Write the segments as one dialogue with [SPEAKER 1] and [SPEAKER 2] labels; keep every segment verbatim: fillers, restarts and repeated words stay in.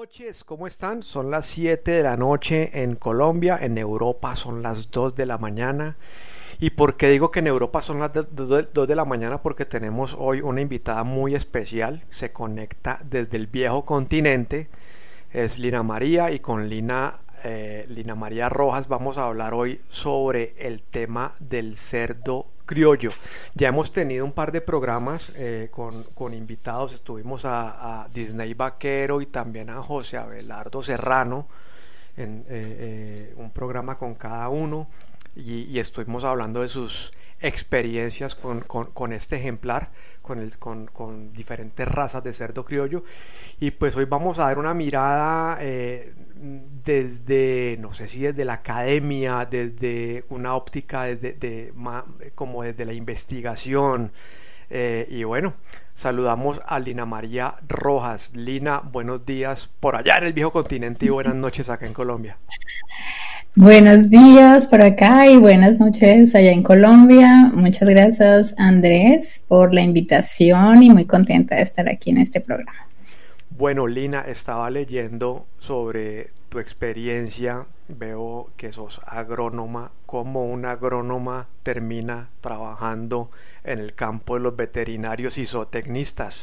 [SPEAKER 1] noches, ¿cómo están? Son las siete de la noche en Colombia, en Europa son las dos de la mañana. ¿Y por qué digo que en Europa son las dos de la mañana? Porque tenemos hoy una invitada muy especial, se conecta desde el viejo continente, es Lina María, y con Lina, eh, Lina María Rojas vamos a hablar hoy sobre el tema del cerdo criollo. Ya hemos tenido un par de programas eh, con, con invitados, estuvimos a, a Disney Vaquero y también a José Abelardo Serrano, en eh, eh, un programa con cada uno, y, y estuvimos hablando de sus experiencias con, con, con este ejemplar, con, el, con, con diferentes razas de cerdo criollo. Y pues hoy vamos a dar una mirada eh, desde, no sé si desde la academia, desde una óptica, desde de, como desde la investigación. Eh, y bueno, saludamos a Lina María Rojas. Lina, buenos días por allá en el viejo continente y buenas noches acá en Colombia.
[SPEAKER 2] Buenos días por acá y buenas noches allá en Colombia. Muchas gracias, Andrés, por la invitación y muy contenta de estar aquí en este programa.
[SPEAKER 1] Bueno, Lina, estaba leyendo sobre tu experiencia, veo que sos agrónoma. ¿Cómo una agrónoma termina trabajando en el campo de los veterinarios y zootecnistas?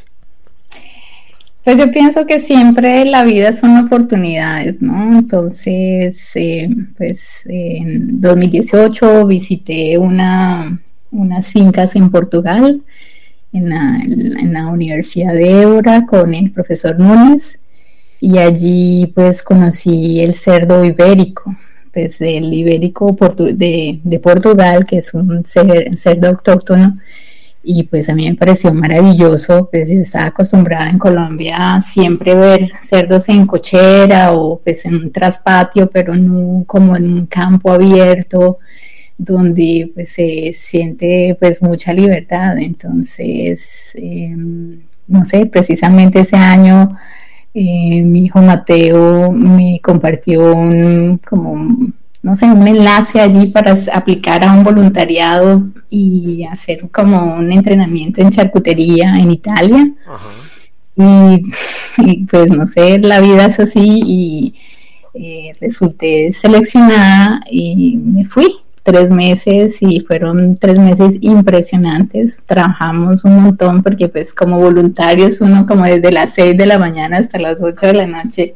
[SPEAKER 2] Pues yo pienso que siempre la vida son oportunidades, ¿no? Entonces, eh, pues en dos mil dieciocho visité una, unas fincas en Portugal, en la, en la Universidad de Évora con el profesor Núñez, y allí pues conocí el cerdo ibérico, pues el ibérico portu- de, de Portugal, que es un cer- cerdo autóctono. Y pues a mí me pareció maravilloso. Pues yo estaba acostumbrada en Colombia a siempre ver cerdos en cochera o pues en un traspatio, pero no como en un campo abierto donde pues se siente pues mucha libertad. Entonces, eh, no sé, precisamente ese año eh, mi hijo Mateo me compartió un como un, no sé, un enlace allí para aplicar a un voluntariado y hacer como un entrenamiento en charcutería en Italia. Y, y pues no sé, la vida es así y eh, resulté seleccionada y me fui tres meses y fueron tres meses impresionantes. Trabajamos un montón porque pues como voluntarios uno como desde las seis de la mañana hasta las ocho de la noche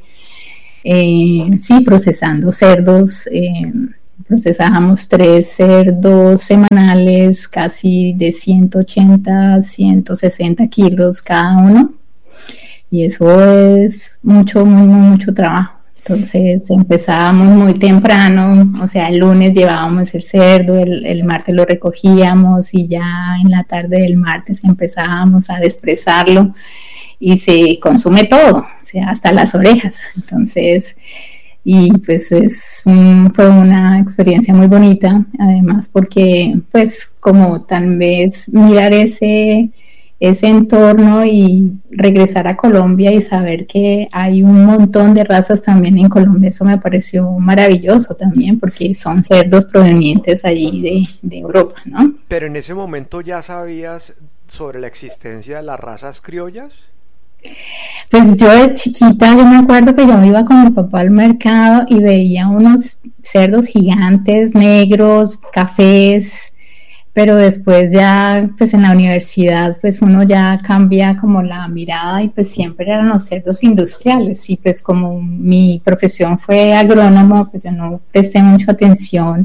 [SPEAKER 2] Eh, sí, procesando cerdos. Eh, procesábamos tres cerdos semanales, casi de ciento ochenta, ciento sesenta kilos cada uno, y eso es mucho, muy, mucho trabajo. Entonces empezábamos muy temprano, o sea, el lunes llevábamos el cerdo, el, el martes lo recogíamos y ya en la tarde del martes empezábamos a despresarlo y se consume todo, o sea, hasta las orejas. Entonces, y pues es un, fue una experiencia muy bonita, además porque pues como tal vez mirar ese, ese entorno y regresar a Colombia y saber que hay un montón de razas también en Colombia, eso me pareció maravilloso también, porque son cerdos provenientes allí de, de Europa, ¿no?
[SPEAKER 1] Pero en ese momento ya sabías sobre la existencia de las razas criollas.
[SPEAKER 2] Pues yo de chiquita, yo me acuerdo que yo iba con mi papá al mercado y veía unos cerdos gigantes, negros, cafés, pero después ya, pues en la universidad, pues uno ya cambia como la mirada y pues siempre eran los cerdos industriales, y pues como mi profesión fue agrónomo, pues yo no presté mucha atención,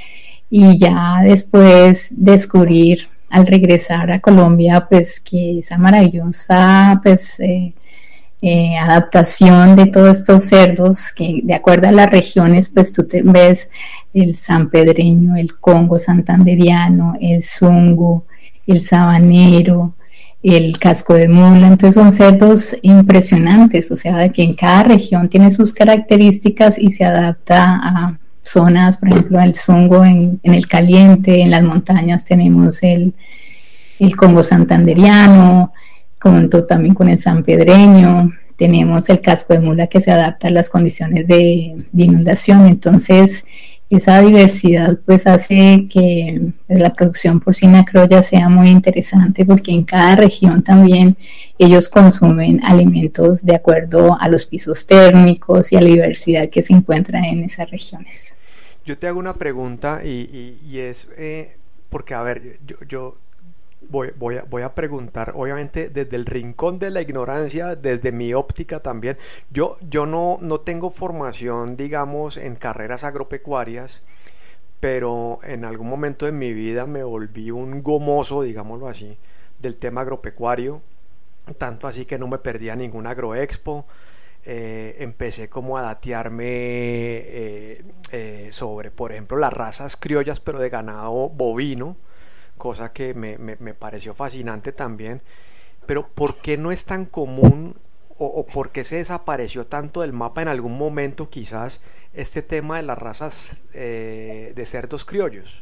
[SPEAKER 2] y ya después descubrir al regresar a Colombia, pues que esa maravillosa pues eh, eh, adaptación de todos estos cerdos, que de acuerdo a las regiones, pues tú te ves el sanpedreño, el congo santanderiano, el zungo, el sabanero, el casco de mula. Entonces son cerdos impresionantes, o sea, de que en cada región tiene sus características y se adapta a zonas. Por ejemplo, el zungo en, en el caliente, en las montañas tenemos el, el congo santanderiano, junto también con el sanpedreño, tenemos el casco de mula que se adapta a las condiciones de, de inundación. Entonces, esa diversidad pues hace que pues, la producción porcina criolla sea muy interesante porque en cada región también ellos consumen alimentos de acuerdo a los pisos térmicos y a la diversidad que se encuentra en esas regiones.
[SPEAKER 1] Yo te hago una pregunta y, y, y es, eh, porque a ver, yo, yo voy, voy, a, voy a preguntar, obviamente desde el rincón de la ignorancia, desde mi óptica también. Yo, yo no, no tengo formación, digamos, en carreras agropecuarias, pero en algún momento de mi vida me volví un gomoso, digámoslo así, del tema agropecuario, tanto así que no me perdía ningún agroexpo. Eh, empecé como a datearme eh, eh, sobre, por ejemplo, las razas criollas, pero de ganado bovino, cosa que me, me, me pareció fascinante también. Pero ¿por qué no es tan común o, o por qué se desapareció tanto del mapa en algún momento quizás este tema de las razas eh, de cerdos criollos?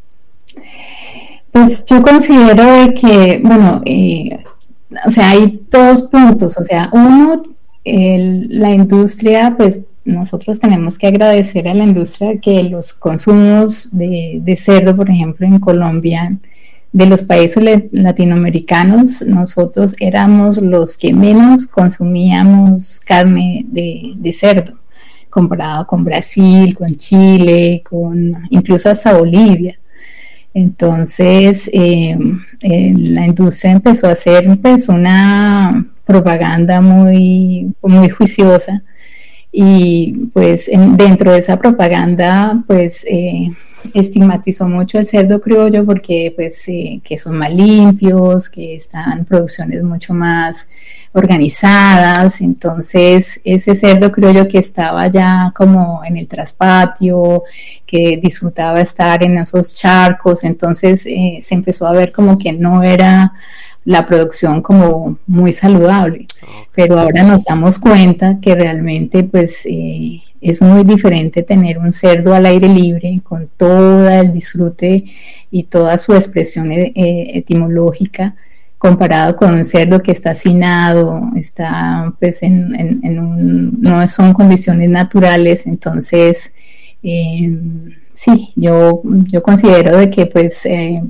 [SPEAKER 2] Pues yo considero que, bueno, eh, o sea, hay dos puntos, o sea, uno, el, la industria, pues nosotros tenemos que agradecer a la industria que los consumos de, de cerdo, por ejemplo, en Colombia, de los países latinoamericanos, nosotros éramos los que menos consumíamos carne de, de cerdo, comparado con Brasil, con Chile, con incluso hasta Bolivia. Entonces, eh, eh, la industria empezó a hacer pues una propaganda muy, muy juiciosa y pues en, dentro de esa propaganda pues eh, estigmatizó mucho el cerdo criollo porque pues eh, que son más limpios, que están producciones mucho más organizadas. Entonces ese cerdo criollo que estaba ya como en el traspatio, que disfrutaba estar en esos charcos, entonces eh, se empezó a ver como que no era la producción como muy saludable, pero ahora nos damos cuenta que realmente pues eh, es muy diferente tener un cerdo al aire libre con todo el disfrute y toda su expresión eh, etimológica comparado con un cerdo que está hacinado, está pues en, en, en un, no son condiciones naturales. Entonces eh, sí, yo, yo considero de que pues eh,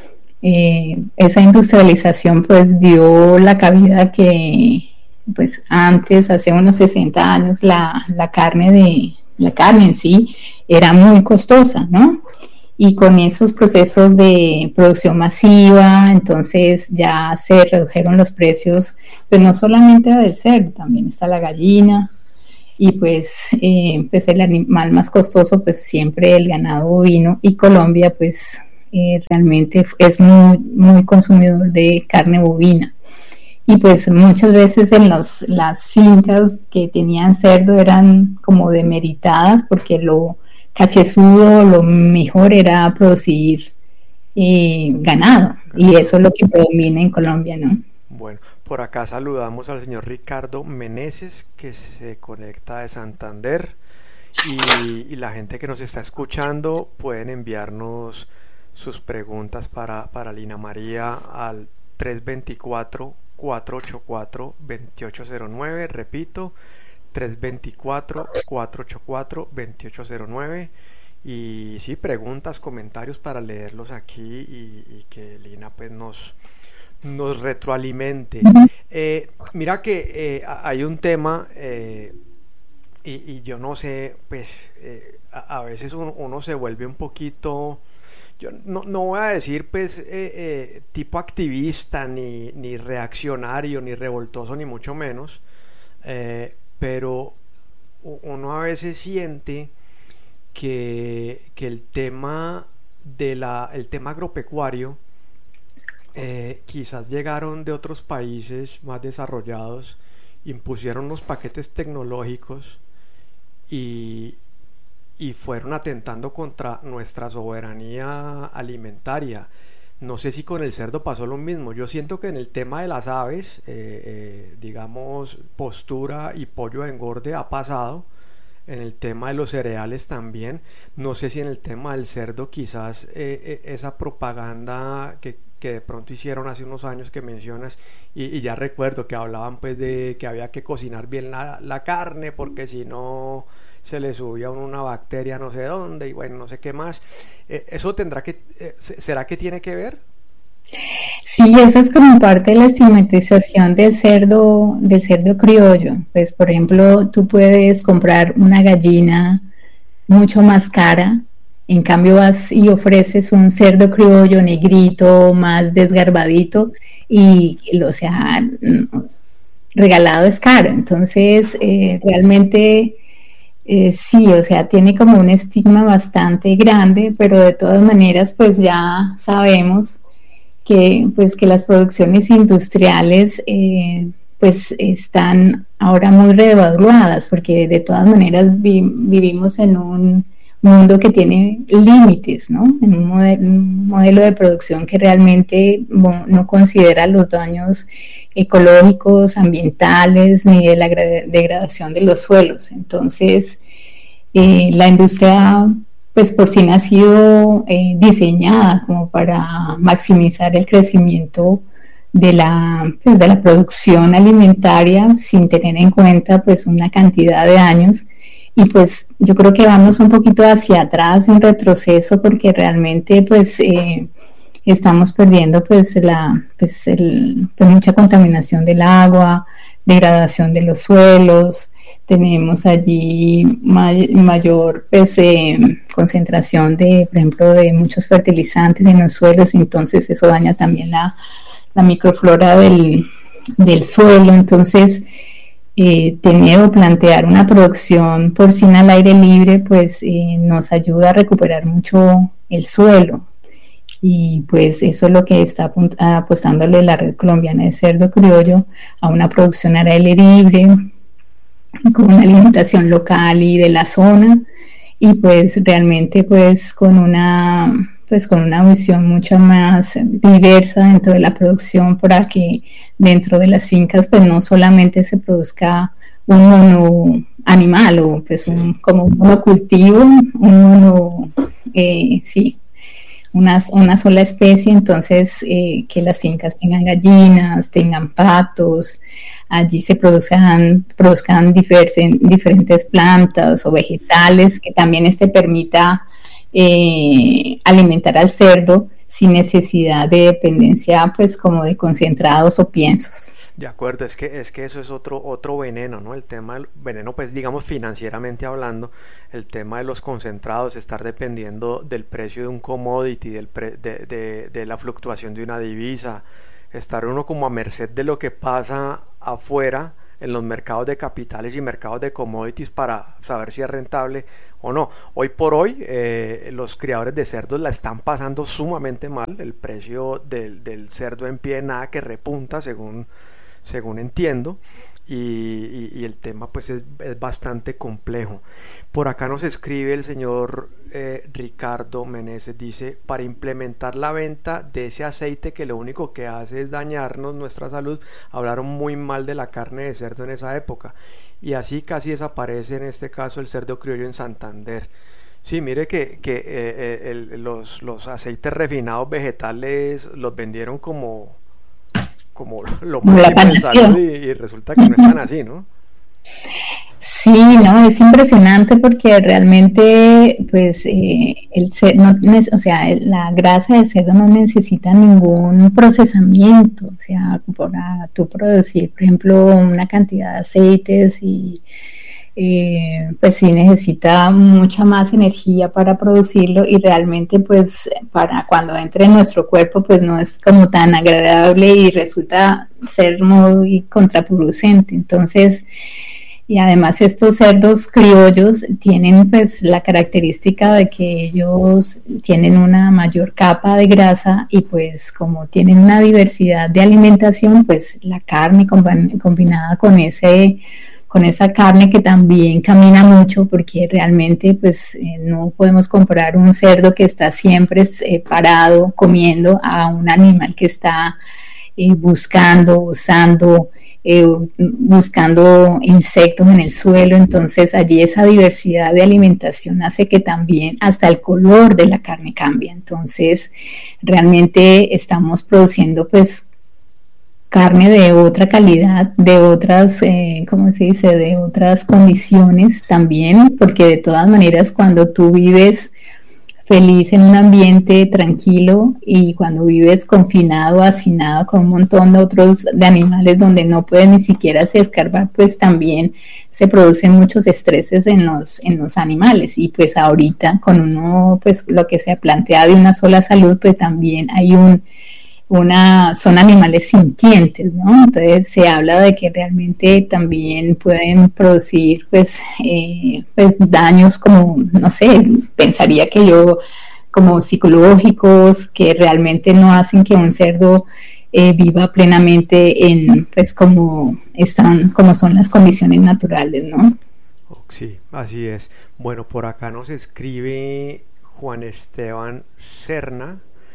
[SPEAKER 2] eh, esa industrialización pues dio la cabida que pues antes, hace unos sesenta años, la, la carne de la carne en sí era muy costosa, ¿no? Y con esos procesos de producción masiva, entonces ya se redujeron los precios, pues no solamente del cerdo, también está la gallina, y pues, eh, pues el animal más costoso, pues siempre el ganado bovino, y Colombia, pues eh, realmente es muy, muy consumidor de carne bovina. Y pues muchas veces en los, las fincas que tenían cerdo eran como demeritadas porque lo cachezudo, lo mejor era producir eh, ganado, y eso es lo que predomina en Colombia, ¿no?
[SPEAKER 1] Bueno, por acá saludamos al señor Ricardo Meneses, que se conecta de Santander, y, y la gente que nos está escuchando pueden enviarnos sus preguntas para, para Lina María al tres dos cuatro, cuatro ocho cuatro, dos ocho cero nueve, repito, tres dos cuatro, cuatro ocho cuatro, dos ocho cero nueve. Y sí, preguntas, comentarios para leerlos aquí y, y que Lina pues nos, nos retroalimente. Eh, mira que eh, hay un tema eh, y, y yo no sé, pues eh, a, a veces uno, uno se vuelve un poquito... Yo no, no voy a decir pues eh, eh, tipo activista, ni, ni reaccionario, ni revoltoso, ni mucho menos, eh, pero uno a veces siente que, que el tema de la, el tema agropecuario eh, quizás llegaron de otros países más desarrollados, impusieron los paquetes tecnológicos y y fueron atentando contra nuestra soberanía alimentaria. No sé si con el cerdo pasó lo mismo. Yo siento que en el tema de las aves, eh, eh, digamos, postura y pollo de engorde ha pasado. En el tema de los cereales también. No sé si en el tema del cerdo quizás eh, eh, esa propaganda que, que de pronto hicieron hace unos años que mencionas, y, y ya recuerdo que hablaban pues de que había que cocinar bien la, la carne porque si no se le subía una bacteria no sé dónde y bueno, no sé qué más. Eh, ¿Eso tendrá que, eh, será que tiene que ver?
[SPEAKER 2] Sí, eso es como parte de la estigmatización del cerdo, del cerdo criollo. Pues, por ejemplo, tú puedes comprar una gallina mucho más cara, en cambio vas y ofreces un cerdo criollo negrito, más desgarbadito, y, o sea, regalado es caro. Entonces, eh, realmente eh, sí, o sea, tiene como un estigma bastante grande, pero de todas maneras, pues ya sabemos que, pues, que las producciones industriales eh, pues están ahora muy reevaluadas, porque de todas maneras vi, vivimos en un mundo que tiene límites, ¿no? En un modelo, un modelo de producción que realmente no, no considera los daños ecológicos, ambientales, ni de la degradación de los suelos. Entonces, eh, la industria pues por sí ha sido eh, diseñada como para maximizar el crecimiento de la, pues, de la producción alimentaria sin tener en cuenta pues una cantidad de años, y pues yo creo que vamos un poquito hacia atrás en retroceso porque realmente pues eh, estamos perdiendo pues la pues, el, pues mucha contaminación del agua, degradación de los suelos. Tenemos allí may, mayor pues, eh, concentración de, por ejemplo, de muchos fertilizantes en los suelos, entonces eso daña también la, la microflora del, del suelo. Entonces, eh, tener o plantear una producción porcina al aire libre, pues eh, nos ayuda a recuperar mucho el suelo. Y pues eso es lo que está apostándole la Red Colombiana de Cerdo Criollo, a una producción al aire libre, con una alimentación local y de la zona, y pues realmente pues con una pues con una visión mucho más diversa dentro de la producción, para que dentro de las fincas pues no solamente se produzca un mono animal o pues un, como un monocultivo, un mono eh, sí Una, una sola especie. Entonces eh, que las fincas tengan gallinas, tengan patos, allí se produzcan, produzcan diverse, diferentes plantas o vegetales, que también este permita eh, alimentar al cerdo sin necesidad de dependencia pues como de concentrados o piensos.
[SPEAKER 1] De acuerdo, es que es que eso es otro otro veneno, ¿no? El tema del veneno, pues digamos financieramente hablando, el tema de los concentrados, estar dependiendo del precio de un commodity, del pre, de, de, de la fluctuación de una divisa, estar uno como a merced de lo que pasa afuera en los mercados de capitales y mercados de commodities para saber si es rentable o no. Hoy por hoy eh, los criadores de cerdos la están pasando sumamente mal. El precio del, del cerdo en pie nada que repunta, según según entiendo, y, y, y el tema pues es, es bastante complejo. Por acá nos escribe el señor eh, Ricardo Meneses, dice: para implementar la venta de ese aceite que lo único que hace es dañarnos nuestra salud, hablaron muy mal de la carne de cerdo en esa época, y así casi desaparece en este caso el cerdo criollo en Santander. Sí, mire que, que eh, el, los, los aceites refinados vegetales los vendieron como como lo máximo en salud, y, y resulta que no están así, ¿no?
[SPEAKER 2] Sí, no, es impresionante porque realmente, pues, eh, el cer- no, o sea, la grasa de cerdo no necesita ningún procesamiento, o sea, para tú producir, por ejemplo, una cantidad de aceites y Eh, pues sí necesita mucha más energía para producirlo, y realmente pues para cuando entre en nuestro cuerpo pues no es como tan agradable y resulta ser muy contraproducente. Entonces, y además estos cerdos criollos tienen pues la característica de que ellos tienen una mayor capa de grasa, y pues como tienen una diversidad de alimentación, pues la carne combinada con ese con esa carne que también camina mucho, porque realmente pues eh, no podemos comparar un cerdo que está siempre eh, parado comiendo a un animal que está eh, buscando, usando, eh, buscando insectos en el suelo. Entonces allí esa diversidad de alimentación hace que también hasta el color de la carne cambie. Entonces realmente estamos produciendo pues carne de otra calidad, de otras, eh, ¿cómo se dice?, de otras condiciones también, porque de todas maneras cuando tú vives feliz en un ambiente tranquilo y cuando vives confinado, hacinado con un montón de otros de animales donde no puedes ni siquiera se escarbar, pues también se producen muchos estreses en los, en los animales. Y pues ahorita con uno, pues lo que se plantea de una sola salud, pues también hay un una, son animales sintientes, ¿no? Entonces se habla de que realmente también pueden producir pues, eh, pues daños como, no sé, pensaría que yo como psicológicos que realmente no hacen que un cerdo eh, viva plenamente en pues como están, como son las condiciones naturales, ¿no?
[SPEAKER 1] Sí, así es. Bueno, por acá nos escribe Juan Esteban Serna.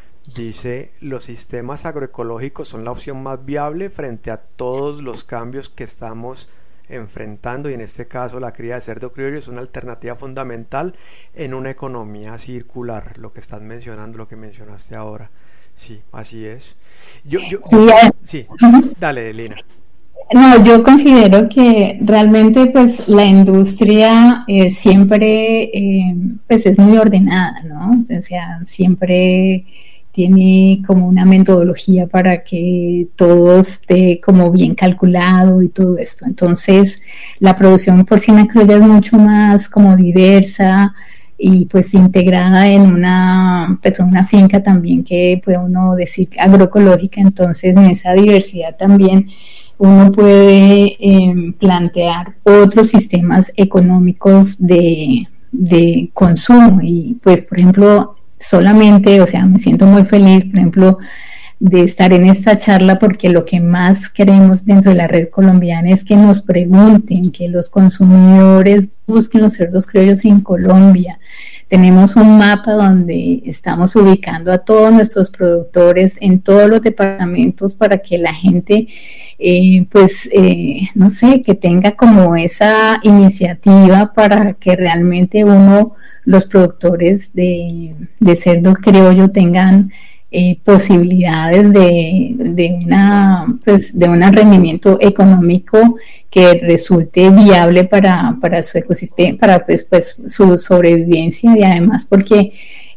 [SPEAKER 1] Dice, los sistemas agroecológicos son la opción más viable frente a todos los cambios que estamos enfrentando y en este caso la cría de cerdo criollo es una alternativa fundamental en una economía circular, lo que estás mencionando, lo que mencionaste ahora. Sí, así es. Yo, yo,
[SPEAKER 2] sí,
[SPEAKER 1] yo,
[SPEAKER 2] eh,
[SPEAKER 1] sí.
[SPEAKER 2] uh-huh.
[SPEAKER 1] Dale, Lina.
[SPEAKER 2] No, yo considero que realmente pues la industria eh, siempre eh, pues es muy ordenada, ¿no? O sea, siempre tiene como una metodología para que todo esté como bien calculado y todo esto. Entonces, la producción porcina criolla es mucho más como diversa y pues integrada en una, pues una finca también que puede uno decir agroecológica. Entonces, en esa diversidad también uno puede eh, plantear otros sistemas económicos de, de consumo y pues, por ejemplo, solamente, o sea, me siento muy feliz, por ejemplo, de estar en esta charla porque lo que más queremos dentro de la red colombiana es que nos pregunten, que los consumidores busquen los cerdos criollos en Colombia. Tenemos un mapa donde estamos ubicando a todos nuestros productores en todos los departamentos para que la gente, eh, pues, eh, no sé, que tenga como esa iniciativa para que realmente uno, los productores de, de cerdo criollo tengan eh, posibilidades de, de, una, pues, de un rendimiento económico que resulte viable para, para su ecosistema, para pues, pues, su sobrevivencia y además porque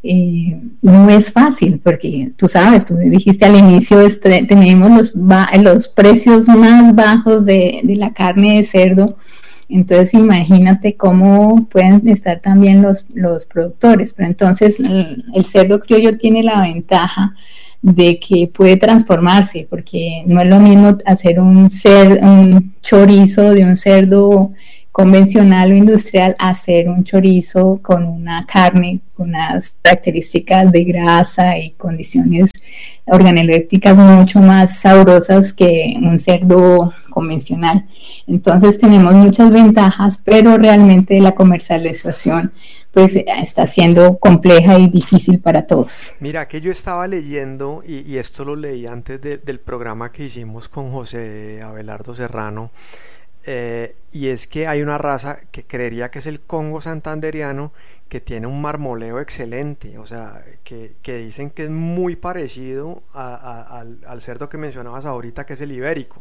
[SPEAKER 2] eh, no es fácil, porque tú sabes, tú dijiste al inicio, este, tenemos los, los precios más bajos de, de la carne de cerdo. Entonces imagínate cómo pueden estar también los, los productores, pero entonces el, el cerdo criollo tiene la ventaja de que puede transformarse, porque no es lo mismo hacer un, cer, un chorizo de un cerdo convencional o industrial a hacer un chorizo con una carne, con unas características de grasa y condiciones organolépticas mucho más sabrosas que un cerdo convencional. Entonces tenemos muchas ventajas, pero realmente la comercialización pues está siendo compleja y difícil para todos.
[SPEAKER 1] Mira, que yo estaba leyendo, y, y esto lo leí antes de, del programa que hicimos con José Abelardo Serrano, eh, y es que hay una raza que creería que es el Congo santanderiano, que tiene un marmoleo excelente, o sea, que, que dicen que es muy parecido a, a, al, al cerdo que mencionabas ahorita, que es el ibérico.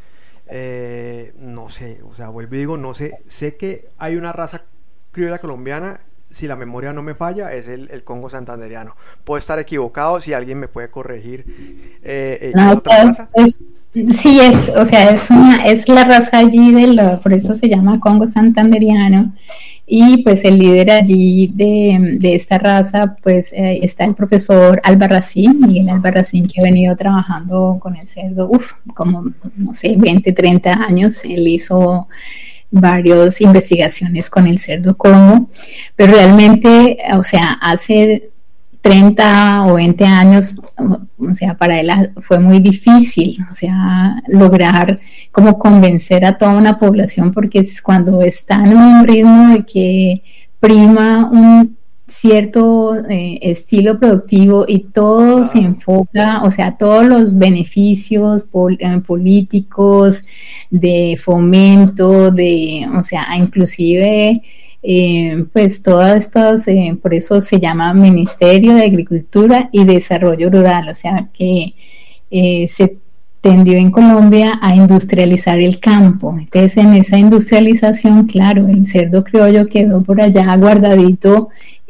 [SPEAKER 1] Eh, no sé, o sea, vuelvo y digo, no sé, sé que hay una raza criolla colombiana, si la memoria no me falla, es el, el Congo santanderiano. Puedo estar equivocado, si alguien me puede corregir. Eh,
[SPEAKER 2] no,
[SPEAKER 1] ¿es otra
[SPEAKER 2] es,
[SPEAKER 1] raza?
[SPEAKER 2] Es, sí, es, o sea, es, una, es la raza allí, de lo, por eso se llama Congo santanderiano. Y pues el líder allí de, de esta raza, pues eh, está el profesor Albarracín, Miguel Albarracín, que ha venido trabajando con el cerdo, uff, como, no sé, veinte, treinta años. Él hizo varias investigaciones con el cerdo Congo, pero realmente, o sea, hace treinta o veinte años, o sea, para él fue muy difícil, o sea, lograr como convencer a toda una población, porque es cuando están en un ritmo de que prima un cierto eh, estilo productivo y todo ah. se enfoca, o sea, todos los beneficios pol- eh, políticos, de fomento, de, o sea, inclusive Eh, pues todas estas, eh, por eso se llama Ministerio de Agricultura y Desarrollo Rural, o sea que eh, se tendió en Colombia a industrializar el campo. Entonces, en esa industrialización, claro, el cerdo criollo quedó por allá guardadito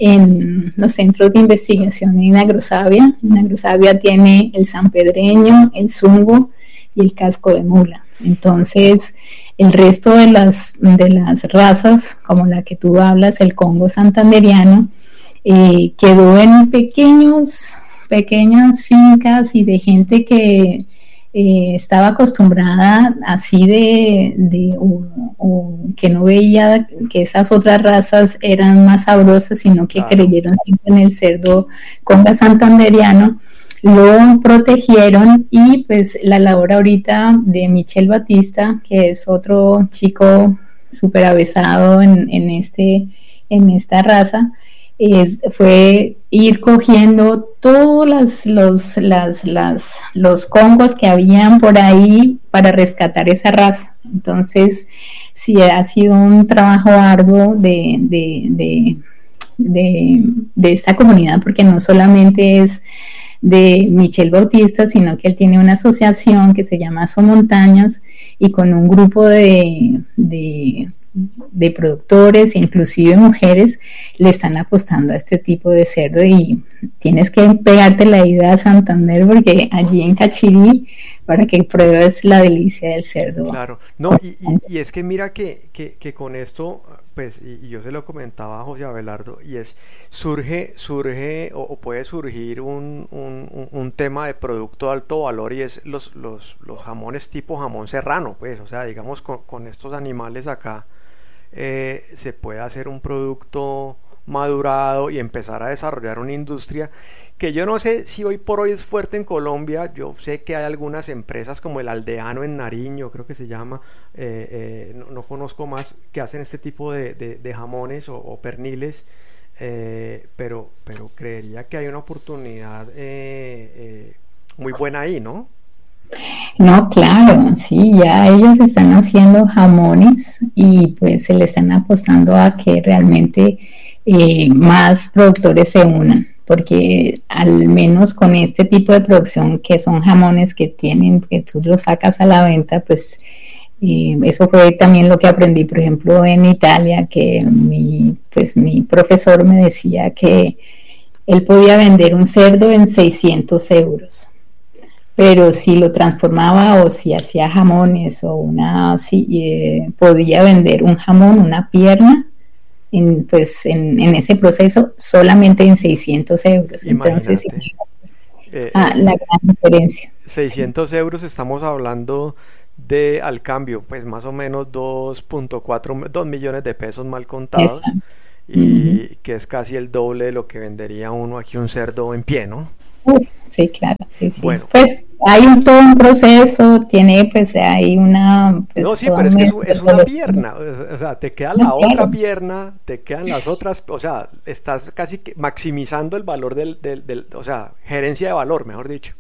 [SPEAKER 2] en los centros de investigación en Agrosavia. En Agrosavia tiene el sanpedreño, el zungo y el casco de mula. Entonces, el resto de las, de las razas, como la que tú hablas, el Congo santanderiano, eh, quedó en pequeños, pequeñas fincas y de gente que eh, estaba acostumbrada así de, de o, o que no veía que esas otras razas eran más sabrosas, sino que claro, creyeron siempre en el cerdo Congo santanderiano. Lo protegieron y pues la labor ahorita de Michel Batista, que es otro chico súper avesado en, en, este, en esta raza, es, fue ir cogiendo todos las, los, las, las, los congos que habían por ahí para rescatar esa raza. Entonces, sí, ha sido un trabajo arduo de, de, de, de, de esta comunidad, porque no solamente es de Michel Bautista, sino que él tiene una asociación que se llama Somontañas y con un grupo de, de, de productores, inclusive mujeres, le están apostando a este tipo de cerdo y tienes que pegarte la ida a Santander porque allí en Cachirí para que pruebes la delicia del cerdo.
[SPEAKER 1] Claro, no, y, y, y es que mira que, que, que con esto, pues, y, y yo se lo comentaba a José Abelardo, y es, surge, surge, o, o puede surgir un, un, un tema de producto de alto valor, y es los, los, los jamones tipo jamón serrano, pues, o sea, digamos, con, con estos animales acá, eh, se puede hacer un producto madurado y empezar a desarrollar una industria que yo no sé si hoy por hoy es fuerte en Colombia. Yo sé que hay algunas empresas como el Aldeano en Nariño, creo que se llama, eh, eh, no, no conozco más, que hacen este tipo de, de, de jamones o, o perniles, eh, pero, pero creería que hay una oportunidad eh, eh, muy buena ahí, ¿no?
[SPEAKER 2] No, claro, sí, ya ellos están haciendo jamones y pues se le están apostando a que realmente eh, más productores se unan, porque al menos con este tipo de producción que son jamones que tienen, que tú los sacas a la venta, pues eh, eso fue también lo que aprendí, por ejemplo, en Italia, que mi, pues mi profesor me decía que él podía vender un cerdo en seiscientos euros. Pero si lo transformaba o si hacía jamones o una, si, eh, podía vender un jamón, una pierna, en, pues en, en ese proceso solamente en seiscientos euros.
[SPEAKER 1] Imagínate.
[SPEAKER 2] Entonces,
[SPEAKER 1] eh,
[SPEAKER 2] ah,
[SPEAKER 1] eh,
[SPEAKER 2] la gran diferencia.
[SPEAKER 1] seiscientos euros, estamos hablando de al cambio, pues más o menos dos punto cuatro, dos millones de pesos mal contados. Exacto. Y uh-huh. que es casi el doble de lo que vendería uno aquí un cerdo en pie, ¿no?
[SPEAKER 2] Sí, claro, sí, sí.
[SPEAKER 1] Bueno.
[SPEAKER 2] Pues hay un, todo un proceso, tiene pues hay una... Pues,
[SPEAKER 1] no, sí, pero es que es, es una pierna, o sea, te queda la okay. otra pierna, te quedan las otras, o sea, estás casi que maximizando el valor del, del, del, o sea, gerencia de valor, mejor dicho.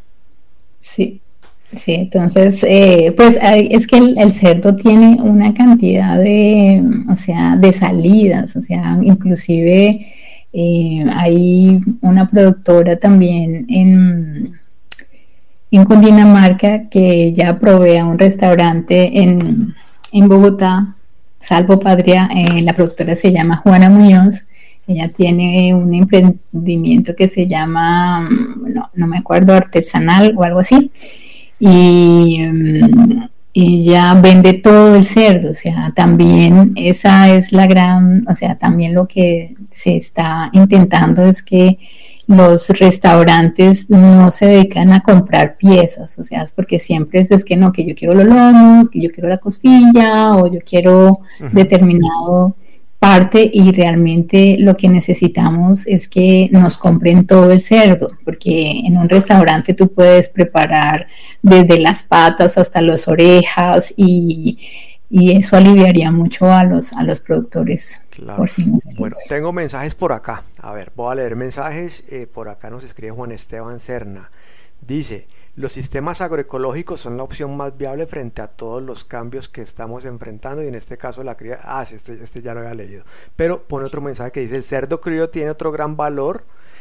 [SPEAKER 2] Sí, sí, entonces, eh, pues hay, es que el, el cerdo tiene una cantidad de, o sea, de salidas, o sea, inclusive... Eh, hay una productora también en, en Cundinamarca que ya provee a un restaurante en, en Bogotá, Salvo Patria. Eh, la productora se llama Juana Muñoz. Ella tiene un emprendimiento que se llama, no, no me acuerdo, artesanal o algo así. Y... Um, ella vende todo el cerdo, o sea, también esa es la gran, o sea, también lo que se está intentando es que los restaurantes no se dedican a comprar piezas, o sea, es porque siempre es, es que no, que yo quiero los lomos, que yo quiero la costilla o yo quiero uh-huh. determinado parte, y realmente lo que necesitamos es que nos compren todo el cerdo, porque en un restaurante tú puedes preparar desde las patas hasta las orejas y, y eso aliviaría mucho a los, a los productores.
[SPEAKER 1] Claro. Porcinos. Bueno, tengo mensajes por acá, a ver, voy a leer mensajes. Eh, por acá nos escribe Juan Esteban Serna, dice: los sistemas agroecológicos son la opción más viable frente a todos los cambios que estamos enfrentando, y en este caso la cría... Ah, este, este ya lo había leído. Pero pone otro mensaje que dice: el cerdo crío tiene otro gran valor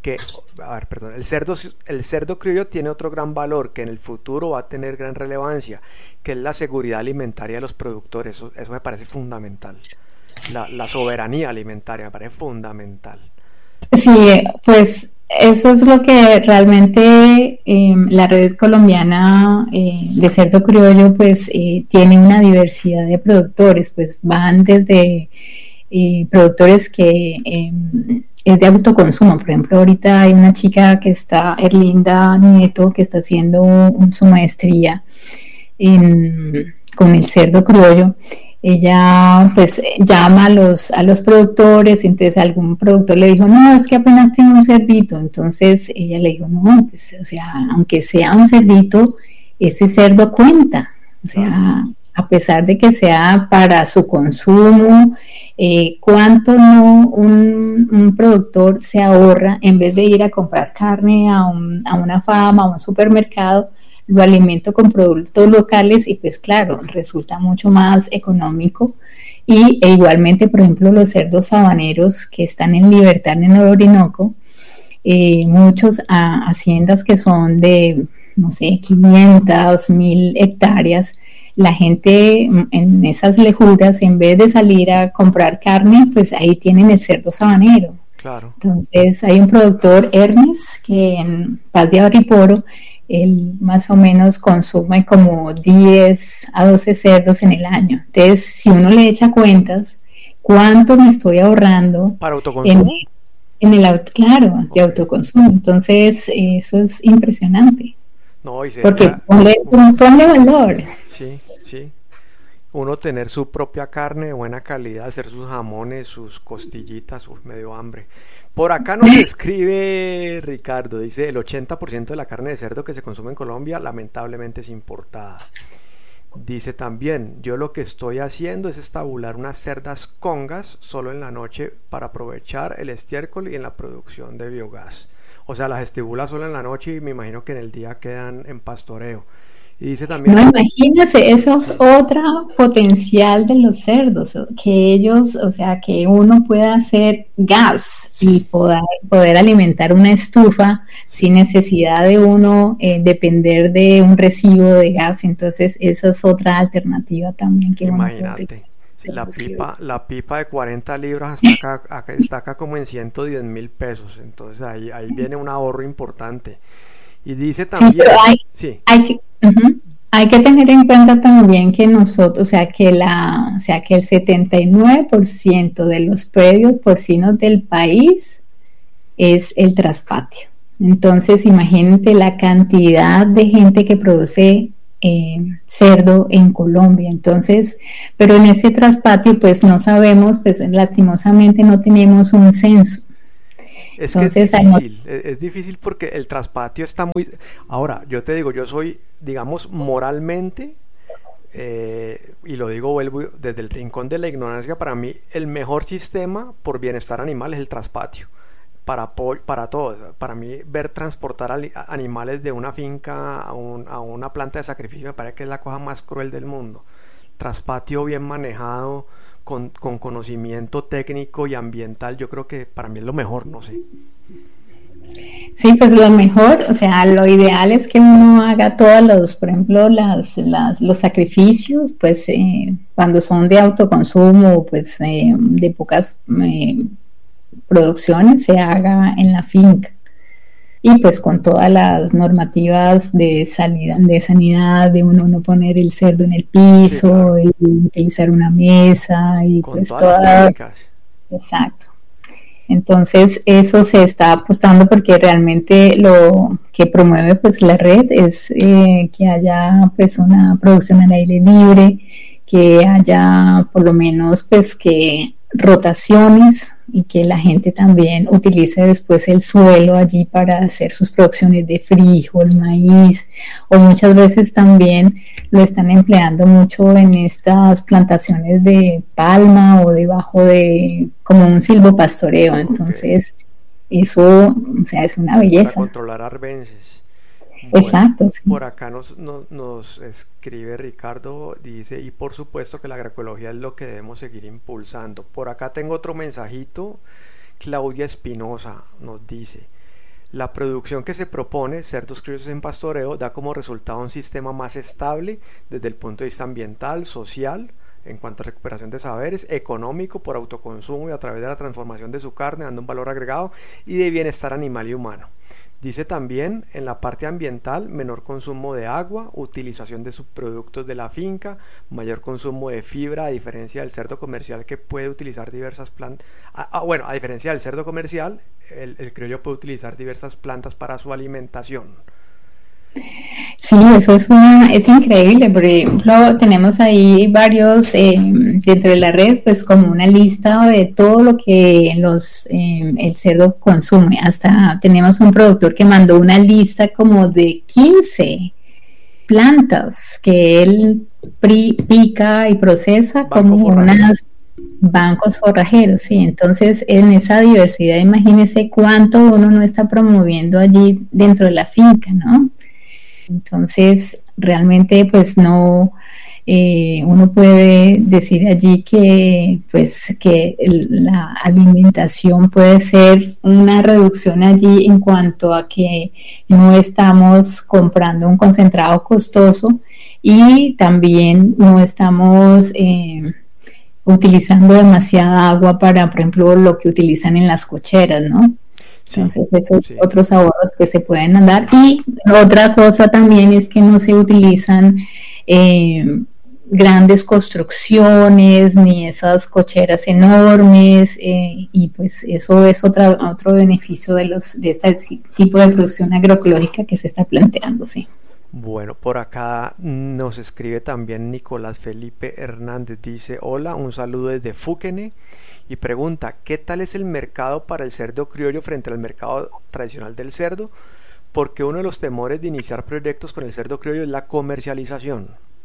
[SPEAKER 1] que, a ver, perdón, el cerdo, el cerdo criollo tiene otro gran valor que en el futuro va a tener gran relevancia, que es la seguridad alimentaria de los productores. Eso, eso me parece fundamental. La, la soberanía alimentaria me parece fundamental.
[SPEAKER 2] Sí, pues eso es lo que realmente eh, la red colombiana eh, de cerdo criollo pues eh, tiene una diversidad de productores, pues van desde eh, productores que eh, es de autoconsumo. Por ejemplo, ahorita hay una chica que está, Erlinda Nieto, que está haciendo un, su maestría en, con el cerdo criollo. Ella pues llama a los, a los productores, entonces algún productor le dijo, no, es que apenas tengo un cerdito, entonces ella le dijo, no, pues o sea, aunque sea un cerdito, ese cerdo cuenta, o sea, a pesar de que sea para su consumo, eh, cuánto no un, un productor se ahorra en vez de ir a comprar carne a, un, a una fama, a un supermercado, lo alimento con productos locales y pues claro, resulta mucho más económico. Y e igualmente, por ejemplo, los cerdos sabaneros que están en libertad en el Orinoco, eh, muchos a, haciendas que son de, no sé, quinientas, mil hectáreas, la gente en esas lejuras, en vez de salir a comprar carne, pues ahí tienen el cerdo sabanero.
[SPEAKER 1] Claro.
[SPEAKER 2] Entonces hay un productor, Hermes, que en Paz de Ariporo, él más o menos consume como diez a doce cerdos en el año. Entonces, si uno le echa cuentas, ¿cuánto me estoy ahorrando?
[SPEAKER 1] ¿Para autoconsumo?
[SPEAKER 2] En, en el auto, claro, okay. De autoconsumo. Entonces, eso es impresionante.
[SPEAKER 1] No, y sería...
[SPEAKER 2] Porque ponle, ponle valor.
[SPEAKER 1] Sí, sí. Uno tener su propia carne de buena calidad, hacer sus jamones, sus costillitas, uf, me dio hambre. Por acá nos escribe Ricardo, dice, el ochenta por ciento de la carne de cerdo que se consume en Colombia lamentablemente es importada. Dice también, yo lo que estoy haciendo es estabular unas cerdas congas solo en la noche para aprovechar el estiércol y en la producción de biogás. O sea, las estibula solo en la noche y me imagino que en el día quedan en pastoreo. Y dice también...
[SPEAKER 2] No, imagínense, eso es otra potencial de los cerdos, que ellos, o sea, que uno pueda hacer gas y poder, poder alimentar una estufa sin necesidad de uno eh, depender de un recibo de gas. Entonces, esa es otra alternativa también que
[SPEAKER 1] imagínate. Uno puede la pipa, la pipa de cuarenta libras está acá, acá, está acá como en ciento diez mil pesos. Entonces, ahí, ahí viene un ahorro importante. Y dice también...
[SPEAKER 2] Sí, pero hay, sí. hay que... Uh-huh. Hay que tener en cuenta también que nosotros, o sea, que la, o sea, que el setenta y nueve por ciento de los predios porcinos del país es el traspatio. Entonces, imagínate la cantidad de gente que produce eh, cerdo en Colombia. Entonces, pero en ese traspatio, pues no sabemos, pues lastimosamente no tenemos un censo.
[SPEAKER 1] Es que Entonces, es difícil, hay... es difícil porque el traspatio está muy... Ahora, yo te digo, yo soy, digamos, moralmente, eh, y lo digo, vuelvo desde el rincón de la ignorancia, para mí el mejor sistema por bienestar animal es el traspatio, para, para todos. Para mí ver transportar animales de una finca a, un, a una planta de sacrificio me parece que es la cosa más cruel del mundo. Traspatio bien manejado, Con, con conocimiento técnico y ambiental, yo creo que para mí es lo mejor, no sé.
[SPEAKER 2] Sí, pues lo mejor, o sea, lo ideal es que uno haga todos los, por ejemplo, las, las, los sacrificios, pues eh, cuando son de autoconsumo, pues eh, de pocas eh, producciones, se haga en la finca. Y pues con todas las normativas de salida, de sanidad, de uno no poner el cerdo en el piso, sí, claro, y utilizar una mesa y
[SPEAKER 1] con
[SPEAKER 2] pues
[SPEAKER 1] todas
[SPEAKER 2] toda...
[SPEAKER 1] las técnicas.
[SPEAKER 2] Exacto. Entonces eso se está apostando porque realmente lo que promueve pues la red es eh, que haya pues una producción al aire libre, que haya por lo menos pues que rotaciones y que la gente también utilice después el suelo allí para hacer sus producciones de frijol, maíz, o muchas veces también lo están empleando mucho en estas plantaciones de palma o debajo de como un silvopastoreo. Entonces okay, eso, o sea, es una belleza.
[SPEAKER 1] Para controlar arbences.
[SPEAKER 2] Exacto.
[SPEAKER 1] Bueno,
[SPEAKER 2] sí.
[SPEAKER 1] Por acá nos, nos, nos escribe Ricardo, dice, y por supuesto que la agroecología es lo que debemos seguir impulsando. Por acá tengo otro mensajito, Claudia Espinosa nos dice, La producción que se propone, cerdos criollos en pastoreo, da como resultado un sistema más estable desde el punto de vista ambiental, social, en cuanto a recuperación de saberes, económico por autoconsumo y a través de la transformación de su carne, dando un valor agregado, y de bienestar animal y humano. Dice también en la parte ambiental, menor consumo de agua, utilización de subproductos de la finca, mayor consumo de fibra, a diferencia del cerdo comercial que puede utilizar diversas plantas. Ah, ah, bueno, a diferencia del cerdo comercial, el, el criollo puede utilizar diversas plantas para su alimentación.
[SPEAKER 2] Sí, eso es una, es increíble. Por ejemplo, tenemos ahí varios eh, dentro de la red, pues como una lista de todo lo que los eh, el cerdo consume. Hasta tenemos un productor que mandó una lista como de quince plantas que él pri, pica y procesa. Banco como forrajero. Unas bancos forrajeros, sí. Entonces, en esa diversidad, imagínese cuánto uno no está promoviendo allí dentro de la finca, ¿no? Entonces, realmente, pues no, eh, uno puede decir allí que, pues, que el, la alimentación puede ser una reducción allí en cuanto a que no estamos comprando un concentrado costoso y también no estamos eh, utilizando demasiada agua para, por ejemplo, lo que utilizan en las cocheras, ¿no? Entonces, sí, esos sí. Otros ahorros que se pueden dar. Y otra cosa también es que no se utilizan eh, grandes construcciones ni esas cocheras enormes eh, y pues eso es otra, otro beneficio de, los, de este tipo de producción agroecológica que se está planteando, sí.
[SPEAKER 1] Bueno, por acá nos escribe también Nicolás Felipe Hernández, dice: hola, un saludo desde Fúquene. Y pregunta, ¿qué tal es el mercado para el cerdo criollo frente al mercado tradicional del cerdo? Porque uno de los temores de iniciar proyectos con el cerdo criollo es la comercialización.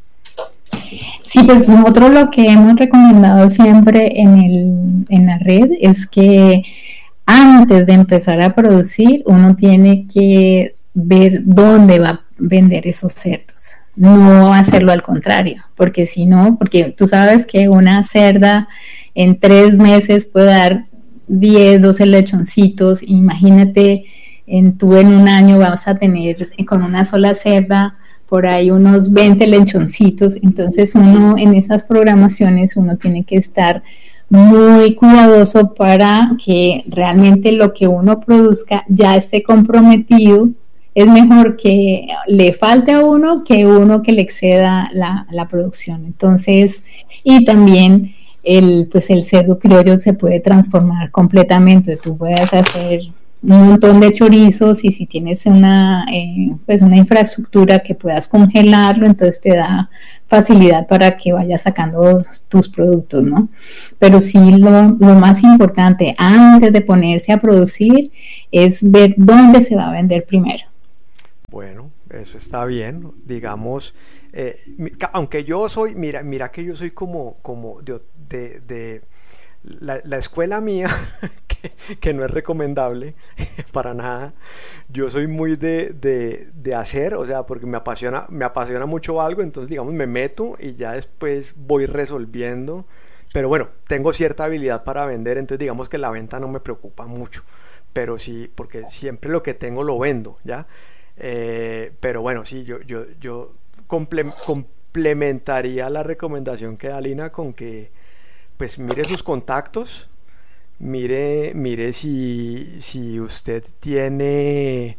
[SPEAKER 2] Sí, pues nosotros lo que hemos recomendado siempre en, el, en la red es que antes de empezar a producir uno tiene que ver dónde va a vender esos cerdos. No hacerlo al contrario, porque si no, porque tú sabes que una cerda en tres meses puede dar diez, doce lechoncitos. Imagínate, en, tú en un año vas a tener con una sola cerda por ahí unos veinte lechoncitos. Entonces uno en esas programaciones uno tiene que estar muy cuidadoso para que realmente lo que uno produzca ya esté comprometido. Es mejor que le falte a uno que uno que le exceda la, la producción. Entonces, y también el, pues el cerdo criollo se puede transformar completamente. Tú puedes hacer un montón de chorizos y si tienes una, eh, pues una infraestructura que puedas congelarlo, entonces te da facilidad para que vayas sacando tus productos, ¿no? Pero sí lo, lo más importante antes de ponerse a producir es ver dónde se va a vender primero.
[SPEAKER 1] Bueno, eso está bien, digamos, eh, aunque yo soy, mira, mira que yo soy como, como de, de, de la, la escuela mía, que, que no es recomendable para nada. Yo soy muy de, de, de hacer, o sea, porque me apasiona, me apasiona mucho algo, entonces digamos me meto y ya después voy resolviendo, pero bueno, tengo cierta habilidad para vender, entonces digamos que la venta no me preocupa mucho, pero sí, porque siempre lo que tengo lo vendo, ¿ya? Eh, pero bueno, sí, yo, yo, yo comple- complementaría la recomendación que da Lina con que pues mire sus contactos, mire, mire si, si usted tiene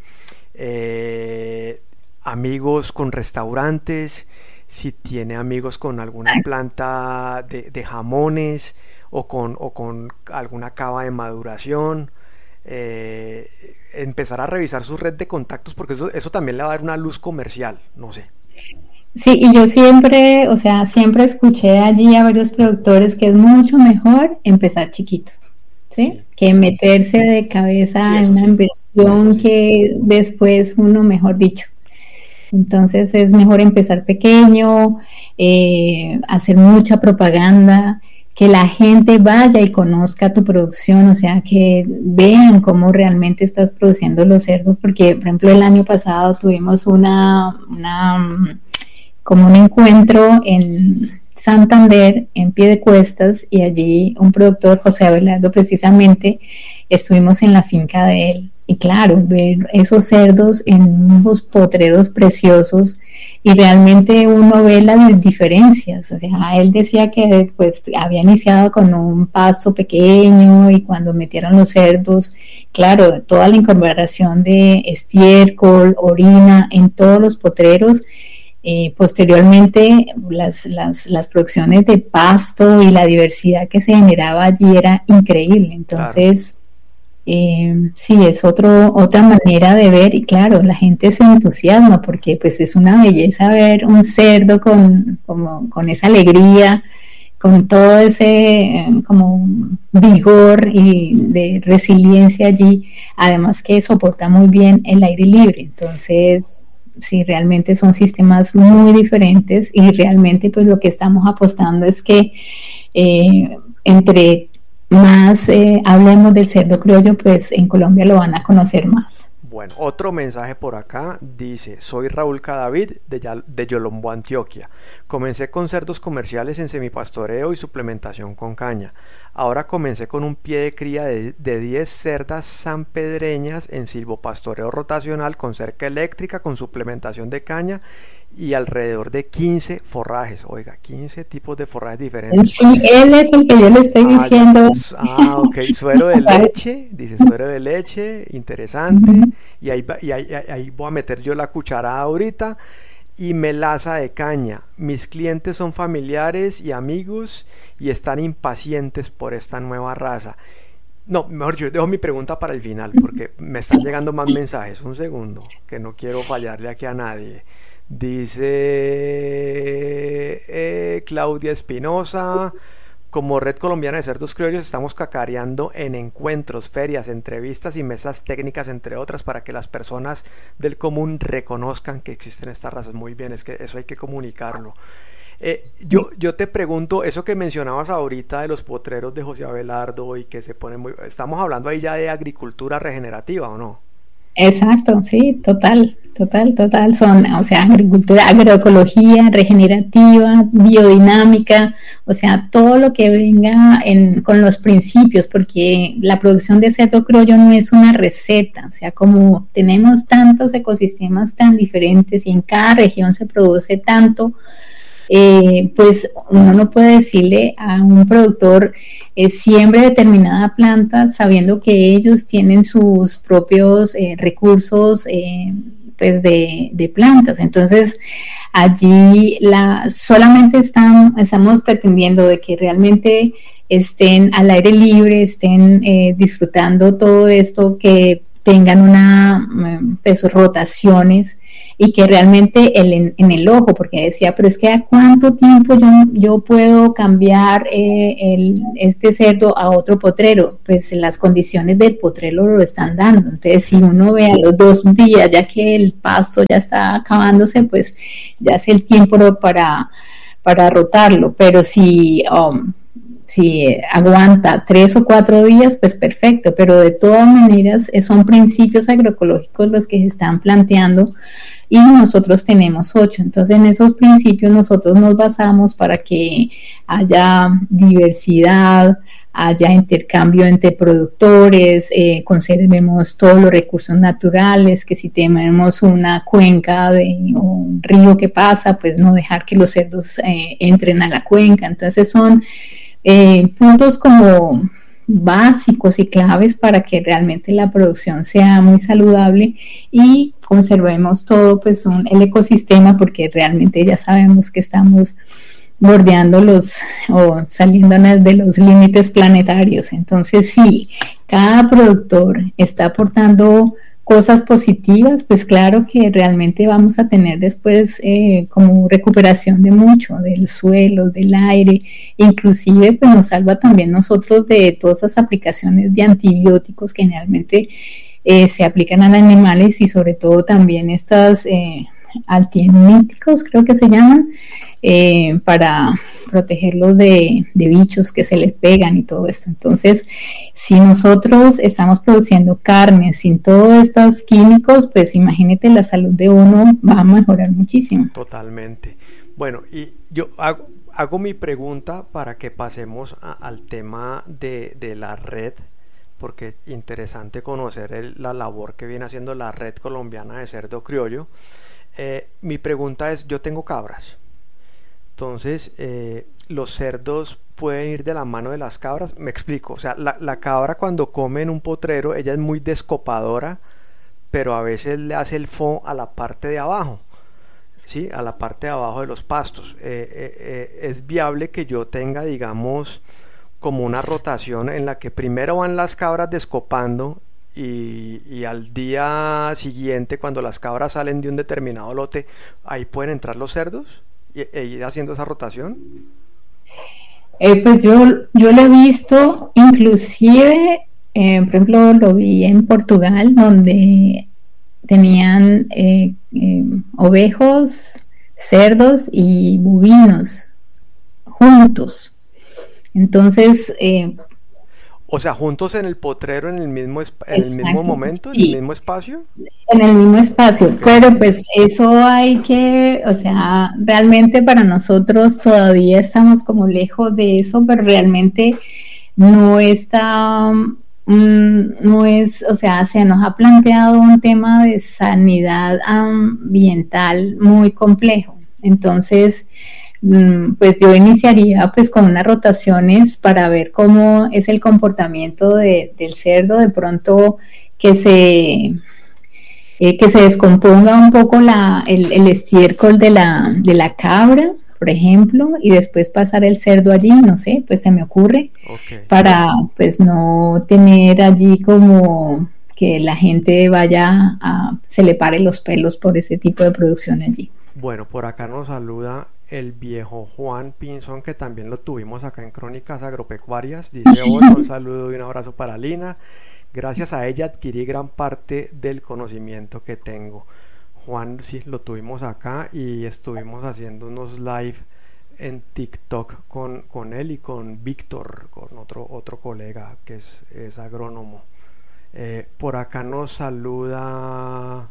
[SPEAKER 1] eh, amigos con restaurantes, si tiene amigos con alguna planta de, de jamones o con, o con alguna cava de maduración. Eh, empezar a revisar su red de contactos porque eso, eso también le va a dar una luz comercial, no sé.
[SPEAKER 2] Sí, y yo siempre, o sea, siempre escuché allí a varios productores que es mucho mejor empezar chiquito, ¿sí? Sí. Que meterse de cabeza sí, en una sí. inversión sí. que después uno, mejor dicho. Entonces es mejor empezar pequeño, eh, hacer mucha propaganda, que la gente vaya y conozca tu producción, o sea, que vean cómo realmente estás produciendo los cerdos, porque, por ejemplo, el año pasado tuvimos una, una como un encuentro en Santander, en Piedecuestas, y allí un productor, José Abelardo, precisamente, estuvimos en la finca de él, y claro, ver esos cerdos en unos potreros preciosos y realmente uno ve las diferencias. O sea, él decía que pues había iniciado con un pasto pequeño y cuando metieron los cerdos, claro, toda la incorporación de estiércol, orina en todos los potreros. Eh, posteriormente las, las, las producciones de pasto y la diversidad que se generaba allí era increíble. Entonces, claro. Eh, sí, es otro, otra manera de ver y claro, la gente se entusiasma porque pues es una belleza ver un cerdo con, como, con esa alegría, con todo ese eh, como vigor y de resiliencia allí, además que soporta muy bien el aire libre. Entonces, sí, realmente son sistemas muy diferentes y realmente pues lo que estamos apostando es que eh, entre más eh, hablemos del cerdo criollo, pues en Colombia lo van a conocer más.
[SPEAKER 1] Bueno, otro mensaje por acá dice: soy Raúl Cadavid de, Yal- de Yolombó, Antioquia. Comencé con cerdos comerciales en semipastoreo y suplementación con caña. Ahora comencé con un pie de cría de, de diez cerdas sanpedreñas en silvopastoreo rotacional con cerca eléctrica, con suplementación de caña y alrededor de quince forrajes. Oiga, quince tipos de forrajes diferentes.
[SPEAKER 2] Sí, él es el que yo le estoy
[SPEAKER 1] Ah,
[SPEAKER 2] diciendo.
[SPEAKER 1] ah, ok, suero de leche, dice suero de leche, interesante. Uh-huh. Y, ahí, y ahí, ahí voy a meter yo la cucharada ahorita. Y melaza de caña. Mis clientes son familiares y amigos y están impacientes por esta nueva raza. No, mejor yo dejo mi pregunta para el final porque me están llegando más mensajes. Un segundo, que no quiero fallarle aquí a nadie. Dice eh, Claudia Espinosa: como Red Colombiana de Cerdos Criollos estamos cacareando en encuentros, ferias, entrevistas y mesas técnicas, entre otras, para que las personas del común reconozcan que existen estas razas. Muy bien, es que eso hay que comunicarlo. Eh, yo, yo te pregunto, eso que mencionabas ahorita de los potreros de José Abelardo y que se ponen muy... Estamos hablando ahí ya de agricultura regenerativa, ¿o no?
[SPEAKER 2] Exacto, sí, total, total, total. Son, o sea, agricultura, agroecología, regenerativa, biodinámica, o sea, todo lo que venga en, con los principios, porque la producción de cerdo criollo no es una receta, o sea, como tenemos tantos ecosistemas tan diferentes y en cada región se produce tanto, Eh, pues uno no puede decirle a un productor eh, siembre determinada planta sabiendo que ellos tienen sus propios eh, recursos eh, pues de, de plantas. Entonces allí la, solamente están, estamos pretendiendo de que realmente estén al aire libre, estén eh, disfrutando todo esto, que tengan una pues, rotaciones y que realmente el, en, en el ojo, porque decía, pero es que a cuánto tiempo yo, yo puedo cambiar eh, el, este cerdo a otro potrero, pues las condiciones del potrero lo están dando. Entonces si uno ve a los dos días, ya que el pasto ya está acabándose, pues ya es el tiempo para, para rotarlo, pero si... Um, si aguanta tres o cuatro días, pues perfecto, pero de todas maneras son principios agroecológicos los que se están planteando y nosotros tenemos ocho. Entonces en esos principios nosotros nos basamos para que haya diversidad, haya intercambio entre productores, eh, conservemos todos los recursos naturales, que si tenemos una cuenca de o un río que pasa, pues no dejar que los cerdos eh, entren a la cuenca. Entonces son Eh, puntos como básicos y claves para que realmente la producción sea muy saludable y conservemos todo pues un, el ecosistema, porque realmente ya sabemos que estamos bordeando los o saliendo de los límites planetarios. Entonces sí, cada productor está aportando cosas positivas, pues claro que realmente vamos a tener después eh, como recuperación de mucho, del suelo, del aire, inclusive pues nos salva también nosotros de todas esas aplicaciones de antibióticos que generalmente eh, se aplican a los animales y sobre todo también estas eh, antiemíticos, creo que se llaman, eh, para protegerlos de, de bichos que se les pegan y todo esto. Entonces, si nosotros estamos produciendo carne sin todos estos químicos, pues imagínate, la salud de uno va a mejorar muchísimo.
[SPEAKER 1] Totalmente. Bueno, y yo hago, hago mi pregunta para que pasemos a, al tema de, de la red, porque interesante conocer el, la labor que viene haciendo la Red Colombiana de Cerdo Criollo. Eh, mi pregunta es, yo tengo cabras, entonces eh, los cerdos pueden ir de la mano de las cabras. Me explico, o sea, la, la cabra cuando come en un potrero, ella es muy descopadora, pero a veces le hace el fo a la parte de abajo, ¿sí? A la parte de abajo de los pastos. Eh, eh, eh, es viable que yo tenga, digamos, como una rotación en la que primero van las cabras descopando y, y al día siguiente, cuando las cabras salen de un determinado lote, ahí pueden entrar los cerdos y, e ir haciendo esa rotación.
[SPEAKER 2] Eh, pues yo, yo lo he visto, inclusive, eh, por ejemplo, lo vi en Portugal, donde tenían eh, eh, ovejos, cerdos y bovinos juntos. Entonces, eh,
[SPEAKER 1] o sea, juntos en el potrero, en el mismo en el mismo momento, sí, en el mismo espacio.
[SPEAKER 2] En el mismo espacio, okay. Pero pues eso hay que, o sea, realmente para nosotros todavía estamos como lejos de eso, pero realmente no está, um, no es, o sea, se nos ha planteado un tema de sanidad ambiental muy complejo. Entonces, pues yo iniciaría pues con unas rotaciones para ver cómo es el comportamiento de, del cerdo, de pronto que se eh, que se descomponga un poco la, el, el estiércol de la, de la cabra, por ejemplo, y después pasar el cerdo allí, no sé, pues se me ocurre, okay, para pues no tener allí como que la gente vaya a, se le pare los pelos por ese tipo de producción allí.
[SPEAKER 1] Bueno, por acá nos saluda el viejo Juan Pinzón, que también lo tuvimos acá en Crónicas Agropecuarias. Dice: hola, un saludo y un abrazo para Lina. Gracias a ella adquirí gran parte del conocimiento que tengo. Juan, sí, lo tuvimos acá y estuvimos haciendo unos live en TikTok con, con él y con Víctor, con otro, otro colega que es, es agrónomo. Eh, por acá nos saluda...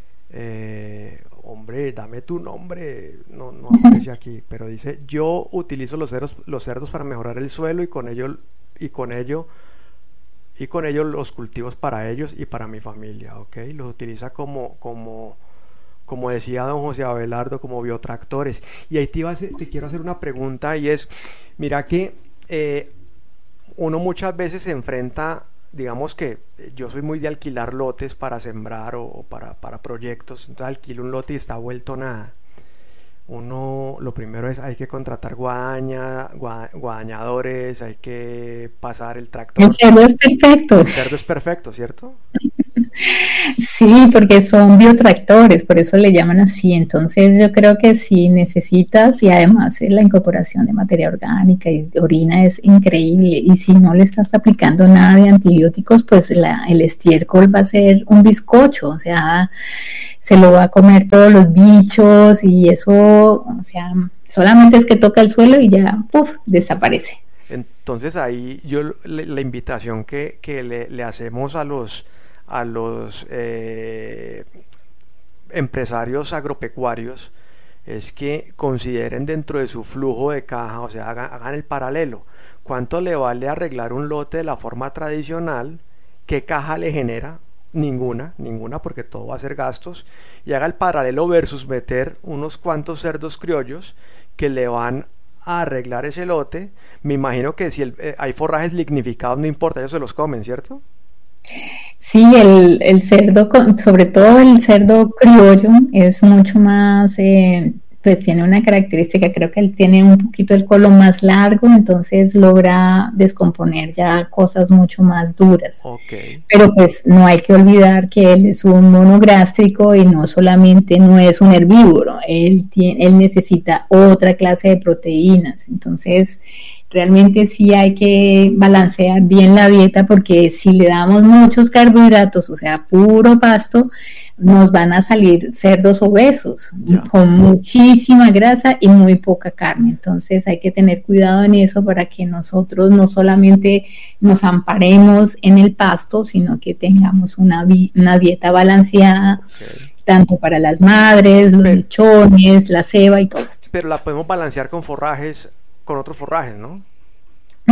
[SPEAKER 1] Eh, hombre, dame tu nombre, no, no aparece aquí, pero dice: yo utilizo los cerdos, los cerdos para mejorar el suelo y con ello y con ello y con ello los cultivos para ellos y para mi familia, ¿ok? Los utiliza como como como decía don José Abelardo, como biotractores. Y ahí te, iba a hacer, te quiero hacer una pregunta, y es, mira que eh, uno muchas veces se enfrenta, digamos que yo soy muy de alquilar lotes para sembrar o para, para proyectos, entonces alquilo un lote y está vuelto nada. Uno, lo primero es, hay que contratar guadaña, guada, guadañadores, hay que pasar el tractor.
[SPEAKER 2] El cerdo es perfecto.
[SPEAKER 1] El cerdo es perfecto, ¿cierto?
[SPEAKER 2] Sí, porque son biotractores, por eso le llaman así. Entonces yo creo que si necesitas, y además la incorporación de materia orgánica y de orina es increíble, y si no le estás aplicando nada de antibióticos, pues la, el estiércol va a ser un bizcocho, o sea, se lo va a comer todos los bichos, y eso, o sea, solamente es que toca el suelo y ya, ¡puf!, desaparece.
[SPEAKER 1] Entonces ahí yo le, la invitación que, que le, le hacemos a los a los eh, empresarios agropecuarios es que consideren dentro de su flujo de caja, o sea, hagan, hagan el paralelo. ¿Cuánto le vale arreglar un lote de la forma tradicional? ¿Qué caja le genera? Ninguna, ninguna, porque todo va a ser gastos. Y haga el paralelo versus meter unos cuantos cerdos criollos que le van a arreglar ese lote. Me imagino que si el, eh, hay forrajes lignificados, no importa, ellos se los comen, ¿cierto?
[SPEAKER 2] Sí, el, el cerdo, sobre todo el cerdo criollo, es mucho más, eh, pues tiene una característica, creo que él tiene un poquito el colon más largo, entonces logra descomponer ya cosas mucho más duras.
[SPEAKER 1] Okay.
[SPEAKER 2] Pero pues no hay que olvidar que él es un monogástrico y no solamente no es un herbívoro, él, tiene, él necesita otra clase de proteínas, entonces realmente sí hay que balancear bien la dieta, porque si le damos muchos carbohidratos, o sea, puro pasto, nos van a salir cerdos obesos, yeah, con muchísima grasa y muy poca carne. Entonces hay que tener cuidado en eso para que nosotros no solamente nos amparemos en el pasto, sino que tengamos una, una dieta balanceada, okay, tanto para las madres, los pero, lechones, la ceba y todo esto.
[SPEAKER 1] Pero la podemos balancear con forrajes, con otros forrajes, ¿no?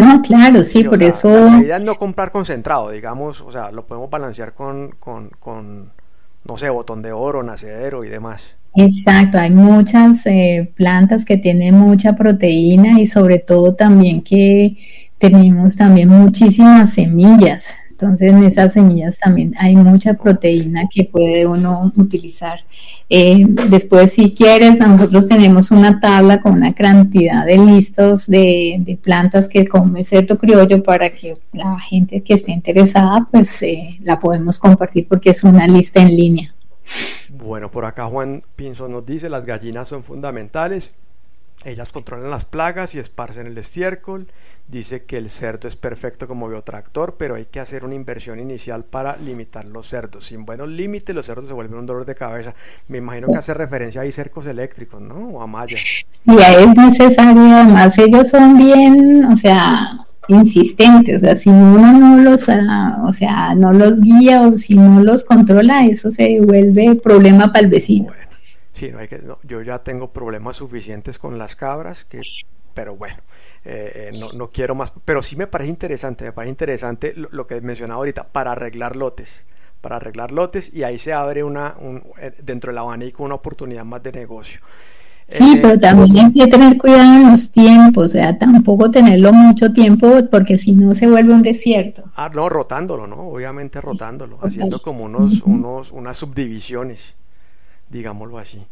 [SPEAKER 2] No, claro, sí,
[SPEAKER 1] Sí, o
[SPEAKER 2] por
[SPEAKER 1] sea,
[SPEAKER 2] eso.
[SPEAKER 1] la, la idea es no comprar concentrado, digamos, o sea, lo podemos balancear con, con, con no sé, botón de oro, nacedero y demás.
[SPEAKER 2] Exacto, hay muchas eh, plantas que tienen mucha proteína y sobre todo también que tenemos también muchísimas semillas. Entonces en esas semillas también hay mucha
[SPEAKER 1] Ok.
[SPEAKER 2] proteína que puede uno utilizar. Eh, después, si quieres, nosotros tenemos una tabla con una cantidad de listas de, de plantas que come cerdo criollo para que la gente que esté interesada, pues eh, la podemos compartir porque es una lista en línea.
[SPEAKER 1] Bueno, por acá Juan Pinzón nos dice, las gallinas son fundamentales. Ellas controlan las plagas y esparcen el estiércol. Dice que el cerdo es perfecto como biotractor, pero hay que hacer una inversión inicial para limitar los cerdos. Sin buenos límites, los cerdos se vuelven un dolor de cabeza. Me imagino que hace referencia a cercos eléctricos, ¿no? O a mallas.
[SPEAKER 2] Sí, es necesario, además ellos son bien, o sea, insistentes, o sea, si uno no los, ah, o sea, no los guía o si no los controla, eso se vuelve problema para el vecino.
[SPEAKER 1] Bueno, sí, no hay que, no, yo ya tengo problemas suficientes con las cabras, que, pero bueno, eh, eh, no, no quiero más. Pero sí me parece interesante, me parece interesante lo, lo que mencionaba ahorita, para arreglar lotes. Para arreglar lotes y ahí se abre una, un, eh, dentro del abanico una oportunidad más de negocio.
[SPEAKER 2] Sí,
[SPEAKER 1] Eh,
[SPEAKER 2] pero también hay que tener cuidado en los tiempos, o sea, tampoco tenerlo mucho tiempo porque si no se vuelve un desierto.
[SPEAKER 1] ah, no, rotándolo, ¿no? Obviamente rotándolo,
[SPEAKER 2] Total.
[SPEAKER 1] haciendo como unos,
[SPEAKER 2] Ujú.
[SPEAKER 1] unos, unas subdivisiones, digámoslo así.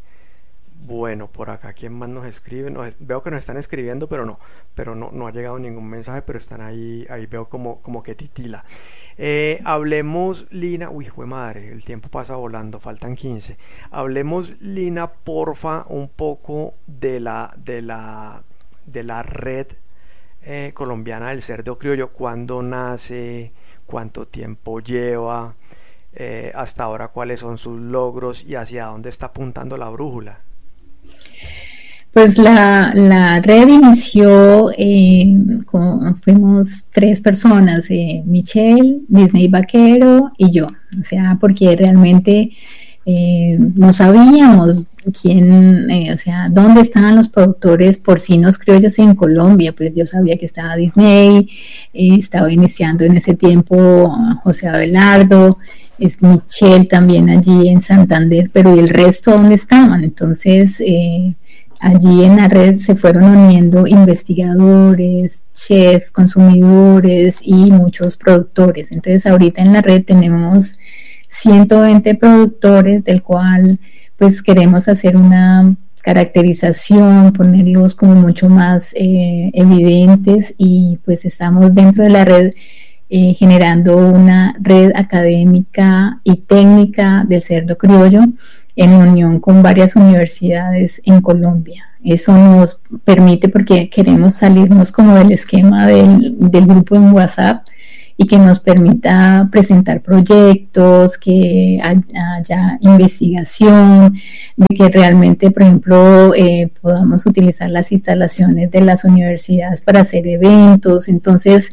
[SPEAKER 1] Bueno, por acá, ¿quién más nos escribe? Nos es- veo que nos están escribiendo, pero no, pero no, no ha llegado ningún mensaje, pero están ahí, ahí veo como, como que titila. Eh, hablemos, Lina, uy, fue madre, el tiempo pasa volando, faltan quince. Hablemos, Lina, porfa, un poco de la, de la, de la red eh, colombiana del cerdo criollo, cuándo nace, cuánto tiempo lleva, eh, hasta ahora cuáles son sus logros y hacia dónde está apuntando la brújula.
[SPEAKER 2] Pues la, la red inició, eh, con, fuimos tres personas, eh, Michelle, Disney Vaquero y yo, o sea, porque realmente eh, no sabíamos quién, eh, o sea, dónde estaban los productores porcinos criollos en Colombia. Pues yo sabía que estaba Disney, eh, estaba iniciando en ese tiempo José Abelardo, es Michelle también allí en Santander, pero ¿y el resto dónde estaban? Entonces, eh, allí en la red se fueron uniendo investigadores, chefs, consumidores y muchos productores. Entonces ahorita en la red tenemos ciento veinte productores, del cual pues queremos hacer una caracterización, ponerlos como mucho más eh, evidentes y pues estamos dentro de la red eh, generando una red académica y técnica del cerdo criollo en unión con varias universidades en Colombia. Eso nos permite, porque queremos salirnos como del esquema del, del grupo en WhatsApp y que nos permita presentar proyectos, que haya investigación, de que realmente, por ejemplo, eh, podamos utilizar las instalaciones de las universidades para hacer eventos. Entonces,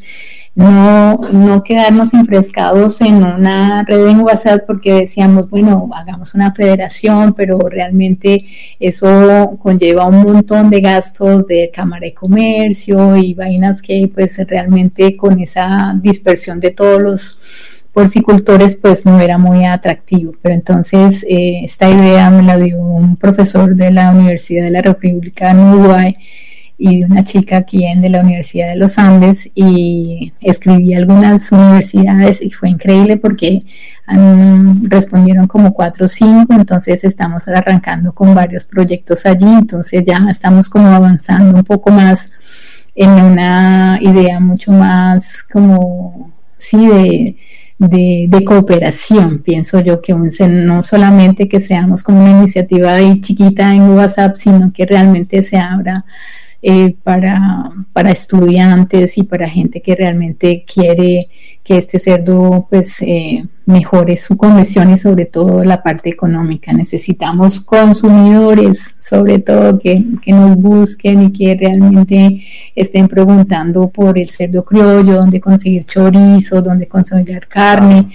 [SPEAKER 2] no, no quedarnos enfrescados en una red en WhatsApp porque decíamos, bueno, hagamos una federación, pero realmente eso conlleva un montón de gastos de Cámara de Comercio y vainas que pues realmente con esa dispersión de todos los porcicultores pues no era muy atractivo. Pero entonces eh, esta idea me la dio un profesor de la Universidad de la República en Uruguay y de una chica aquí en de la Universidad de los Andes, y escribí a algunas universidades y fue increíble porque um, respondieron como cuatro o cinco. Entonces estamos arrancando con varios proyectos allí, entonces ya estamos como avanzando un poco más en una idea mucho más como, sí, de, de, de cooperación, pienso yo, que un, no solamente que seamos como una iniciativa ahí chiquita en WhatsApp, sino que realmente se abra eh, para, para estudiantes y para gente que realmente quiere que este cerdo pues eh, mejore su condición y sobre todo la parte económica. Necesitamos consumidores, sobre todo que, que nos busquen y que realmente estén preguntando por el cerdo criollo, dónde conseguir chorizo, dónde conseguir carne.
[SPEAKER 1] Claro.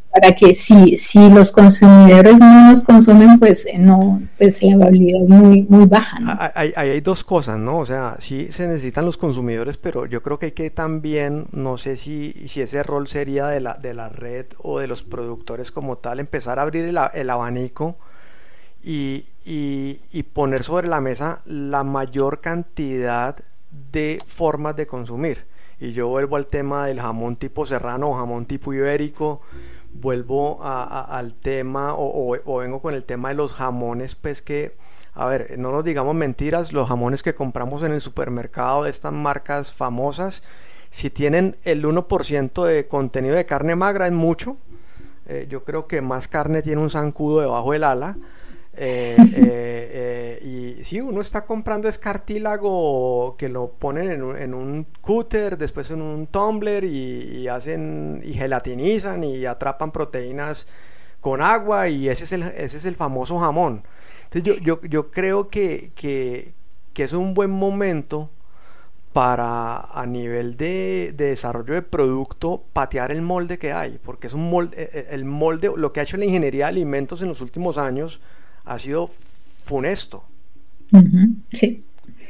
[SPEAKER 2] para que si, si los consumidores no los consumen, pues no, pues la viabilidad es muy, muy baja, ¿no?
[SPEAKER 1] Hay, hay, hay dos cosas, ¿no? O sea, sí se necesitan los consumidores, pero yo creo que hay que también, no sé si, si ese rol sería de la, de la red o de los productores como tal, empezar a abrir el, el abanico y, y, y poner sobre la mesa la mayor cantidad de formas de consumir. Y yo vuelvo al tema del jamón tipo serrano o jamón tipo ibérico, vuelvo a, a, al tema o, o, o vengo con el tema de los jamones, pues que, a ver, no nos digamos mentiras, los jamones que compramos en el supermercado de estas marcas famosas, si tienen el uno por ciento de contenido de carne magra es mucho. Eh, yo creo que más carne tiene un zancudo debajo del ala. Eh, eh, eh, y sí, uno está comprando es cartílago que lo ponen en un, en un cúter, después en un tumbler y, y hacen y gelatinizan y atrapan proteínas con agua y ese es el, ese es el famoso jamón. Entonces yo, yo, yo creo que, que, que es un buen momento para a nivel de, de desarrollo de producto patear el molde que hay, porque es un molde, el molde, lo que ha hecho la ingeniería de alimentos en los últimos años ha sido funesto.
[SPEAKER 2] Uh-huh, sí.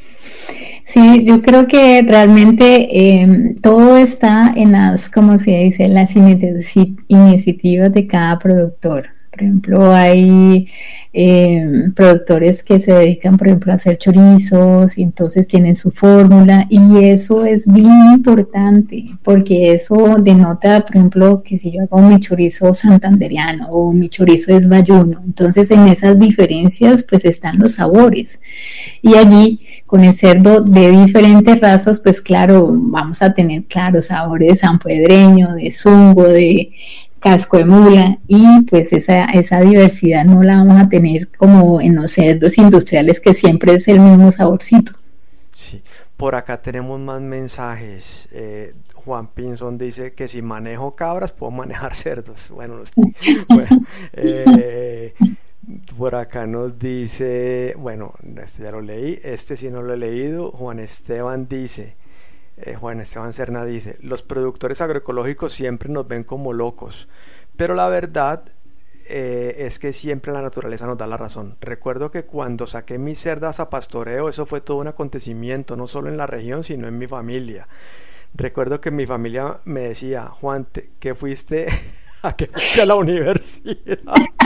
[SPEAKER 2] Sí, yo creo que realmente eh, todo está en las, como se dice, en las iniciativas de cada productor. Por ejemplo, hay eh, productores que se dedican, por ejemplo, a hacer chorizos y entonces tienen su fórmula y eso es bien importante porque eso denota, por ejemplo, que si yo hago mi chorizo santandereano o mi chorizo es bayuno, entonces en esas diferencias pues están los sabores y allí con el cerdo de diferentes razas, pues claro, vamos a tener, claro, sabores de sanpedreño, de zungo, de casco de mula y pues esa, esa diversidad no la vamos a tener como en los cerdos industriales que siempre es el mismo saborcito.
[SPEAKER 1] Sí, por acá tenemos más mensajes. eh, Juan Pinzón dice que si manejo cabras puedo manejar cerdos. Bueno, no sé. bueno eh, por acá nos dice, bueno, este ya lo leí, este sí no lo he leído. Juan Esteban dice Eh, Juan Esteban Serna dice, los productores agroecológicos siempre nos ven como locos, pero la verdad eh, es que siempre la naturaleza nos da la razón. Recuerdo que cuando saqué mis cerdas a pastoreo, eso fue todo un acontecimiento, no solo en la región, sino en mi familia. Recuerdo que mi familia me decía, Juan, te, ¿qué fuiste? ¿A qué fuiste a la universidad?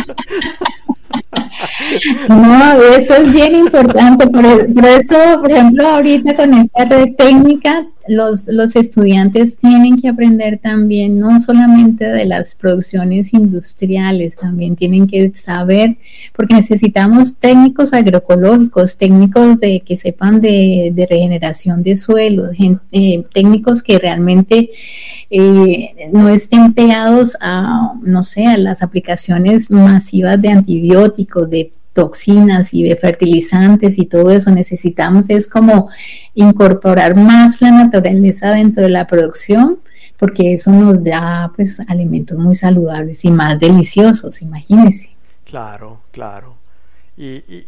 [SPEAKER 2] No, eso es bien importante, por, por eso, por ejemplo, ahorita con esta red técnica, los, los estudiantes tienen que aprender también, no solamente de las producciones industriales, también tienen que saber, porque necesitamos técnicos agroecológicos, técnicos de que sepan de, de regeneración de suelos, gente, eh, técnicos que realmente eh, no estén pegados a, no sé, a las aplicaciones masivas de antibióticos, de toxinas y de fertilizantes y todo eso. Necesitamos es como incorporar más la naturaleza dentro de la producción porque eso nos da pues alimentos muy saludables y más deliciosos, imagínense.
[SPEAKER 1] Claro, claro. Y, y,